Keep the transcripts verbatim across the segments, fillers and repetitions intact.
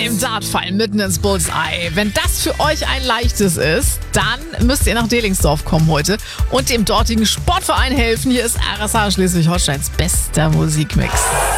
dem Dartpfeil mitten ins Bullseye. Wenn das für euch ein leichtes ist, dann müsst ihr nach Delingsdorf kommen heute und dem dortigen Sportverein helfen. Hier ist R S H Schleswig-Holsteins bester Musikmix.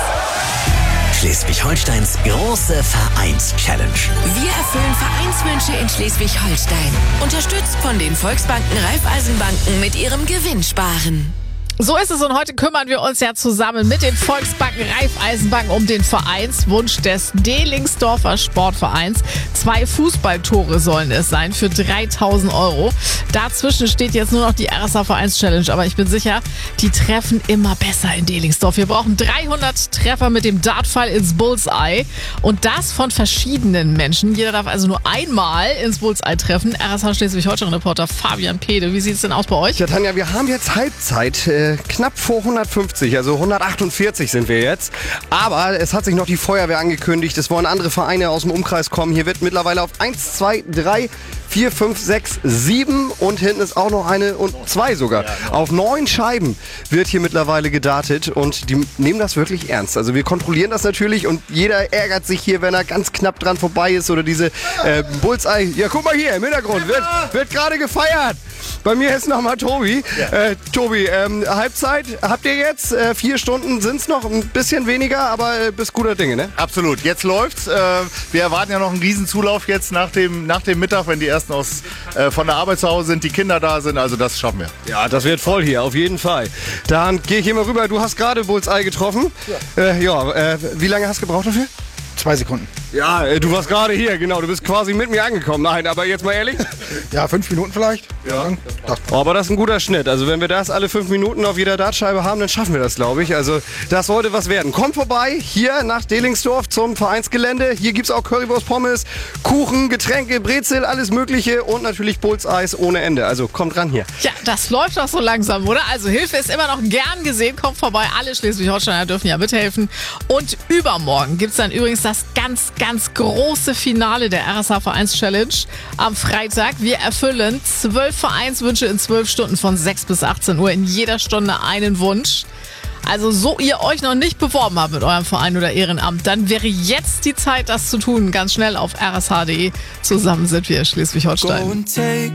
Schleswig-Holsteins große Vereins-Challenge. Wir erfüllen Vereinswünsche in Schleswig-Holstein. Unterstützt von den Volksbanken Raiffeisenbanken mit ihrem Gewinnsparen. So ist es und heute kümmern wir uns ja zusammen mit den Volksbanken Raiffeisenbanken um den Vereinswunsch des Delingsdorfer Sportvereins. Zwei Fußballtore sollen es sein für dreitausend Euro. Dazwischen steht jetzt nur noch die R S H Vereins-Challenge, aber ich bin sicher, die treffen immer besser in Delingsdorf. Wir brauchen dreihundert Treffer mit dem Dartpfeil ins Bullseye und das von verschiedenen Menschen. Jeder darf also nur einmal ins Bullseye treffen. R S H Schleswig-Holstein-Reporter Fabian Pede, wie sieht es denn aus bei euch? Ja, Tanja, wir haben jetzt Halbzeit. Äh, knapp vor hundertfünfzig, also hundertachtundvierzig sind wir jetzt. Aber es hat sich noch die Feuerwehr angekündigt. Es wollen andere Vereine aus dem Umkreis kommen. Hier wird mittlerweile auf eins, zwei, drei, vier, fünf, sechs, sieben und hinten ist auch noch eine und zwei sogar. Auf neun Scheiben wird hier mittlerweile gedartet und die nehmen das wirklich ernst. Also wir kontrollieren das natürlich und jeder ärgert sich hier, wenn er ganz knapp dran vorbei ist oder diese äh, Bullseye. Ja, guck mal hier im Hintergrund, wird, wird gerade gefeiert. Bei mir ist nochmal Tobi. Ja. Äh, Tobi, ähm, Halbzeit habt ihr jetzt? Äh, vier Stunden sind es noch, ein bisschen weniger, aber äh, bist guter Dinge, ne? Absolut, jetzt läuft's. Äh, wir erwarten ja noch einen Riesenzulauf jetzt nach dem, nach dem Mittag, wenn die ersten aus, äh, von der Arbeit zu Hause sind, die Kinder da sind, also das schaffen wir. Ja, das wird voll hier, auf jeden Fall. Dann gehe ich hier mal rüber, du hast gerade Bullseye getroffen. Ja, äh, ja äh, wie lange hast du gebraucht dafür? Zwei Sekunden. Ja, äh, du warst gerade hier, genau, du bist quasi mit mir angekommen. Nein, aber jetzt mal ehrlich. Ja, fünf Minuten vielleicht. Ja. Oh, aber das ist ein guter Schnitt. Also wenn wir das alle fünf Minuten auf jeder Dartscheibe haben, dann schaffen wir das, glaube ich. Also das sollte was werden. Kommt vorbei, hier nach Delingsdorf zum Vereinsgelände. Hier gibt es auch Currywurst, Pommes, Kuchen, Getränke, Brezel, alles mögliche und natürlich Bullseye's ohne Ende. Also kommt ran hier. Ja, das läuft doch so langsam, oder? Also Hilfe ist immer noch gern gesehen. Kommt vorbei, alle Schleswig-Holsteiner dürfen ja mithelfen. Und übermorgen gibt es dann übrigens das ganz, ganz große Finale der R S H Vereins-Challenge am Freitag. Wir erfüllen zwölf Vereinswünsche in zwölf Stunden von sechs bis achtzehn Uhr. In jeder Stunde einen Wunsch. Also so ihr euch noch nicht beworben habt mit eurem Verein oder Ehrenamt, dann wäre jetzt die Zeit, das zu tun. Ganz schnell auf r s h punkt d e. Zusammen sind wir Schleswig-Holstein.